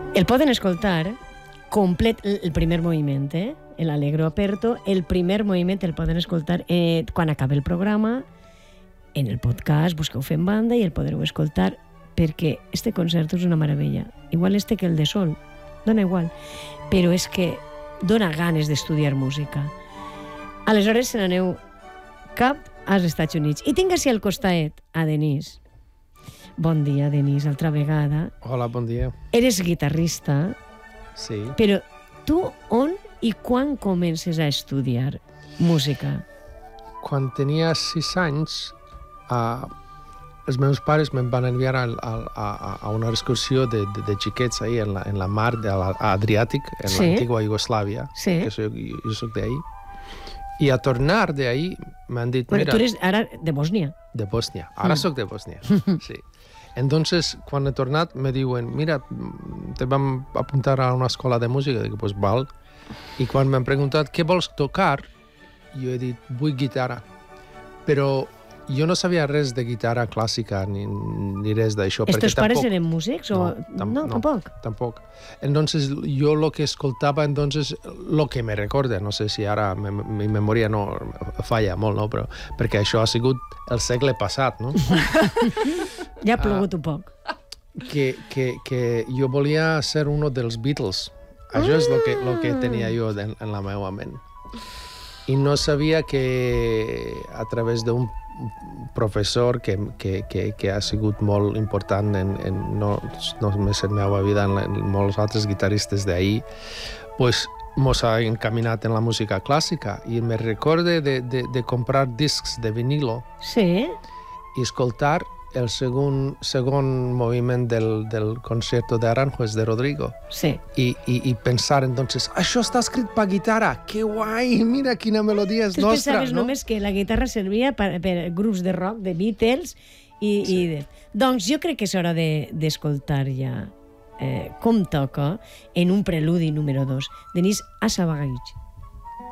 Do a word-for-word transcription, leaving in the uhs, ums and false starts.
El poden escoltar complet, el primer moviment, eh? L'Allegro aperto, el primer moviment el poden escoltar eh, quan acabi el programa, en el podcast, busqueu Fent Banda i el podreu escoltar, perquè este concert és una meravella. Igual este que el de Sol, dona igual, però és que dona ganes d'estudiar música. Aleshores se n'aneu cap als Estats Units. I tinc així al costat a Denis. Bon dia, Denis, altra vegada. Hola, bon dia. Eres guitarrista, sí. Però tu on i quan comences a estudiar música? Quan tenia sis anys, uh, els meus pares me'n van enviar a, a, a una excursió de, de, de xiquets ahí en la, en la mar de l'Adriàtic, en sí. l'antigua Iugoslàvia, sí. que soy, jo soc d'ahí. I a tornar d'ahí m'han dit... Bueno, mira, tu eres ara de Bòsnia. De Bòsnia. Ara mm. soc de Bòsnia, sí. Entonces, quan he tornat, me diuen, mira, te vam apuntar a una escola de música. Dic, pues val. I quan m'han preguntat, què vols tocar? Jo he dit, vull guitarra. Però jo no sabia res de guitarra clàssica ni, ni res d'això. Els teus pares eren músics? O... No, tam no, no, tampoc. Tampoc. Entonces, jo lo que escoltava, entonces, lo que me recorda, no sé si ara me, mi memòria no falla molt, no? Però, perquè això ha sigut el segle passat, no? Ja ha plogut un poc. Que, que, que jo volia ser uno dels Beatles. Això és el que, lo que tenia jo en, en la meva ment. I no sabia que a través d'un professor que, que, que, que ha sigut molt important en, en no, no només en la meva vida, en, en molts altres guitarristes d'ahir, pues, mos ha encaminat en la música clàssica. I me recorde de, de, de comprar discs de vinilo sí. i escoltar el segon, segon moviment del, del concierto de Aranjuez de Rodrigo. Sí. I, i, i pensar, entonces, això està escrit per guitarra, que guai, mira quina melodia és tu nostra, pensaves no? només que la guitarra servia per, per grups de rock, de Beatles, i, sí. i de... Doncs jo crec que és hora d'escoltar de, ja eh, com toca en un preludi número dos. Denis Asabagaic.